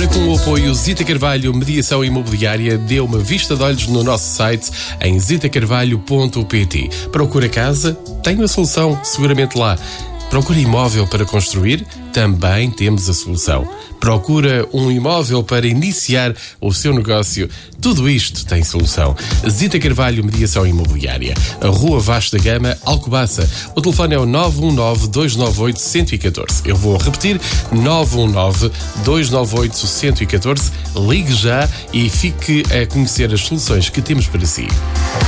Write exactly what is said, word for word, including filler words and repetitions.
Agora, com o apoio Zita Carvalho Mediação Imobiliária, dê uma vista de olhos no nosso site em zita carvalho ponto pt. Procura casa? Tem a solução seguramente lá. Procura imóvel para construir? Também temos a solução. Procura um imóvel para iniciar o seu negócio? Tudo isto tem solução. Zita Carvalho Mediação Imobiliária. A Rua Vasco da Gama, Alcobaça. O telefone é o nove um nove, dois nove oito, um zero um quatro. Eu vou repetir, nove um nove, dois nove oito, um zero um quatro. Ligue já e fique a conhecer as soluções que temos para si.